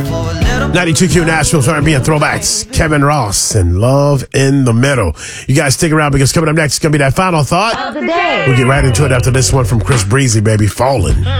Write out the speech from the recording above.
92Q Nashville's R&B and throwbacks. Kevin Ross and Love in the Middle. You guys stick around because coming up next is going to be that final thought. Of the day. We'll get right into it after this one from Chris Breezy, baby. Falling.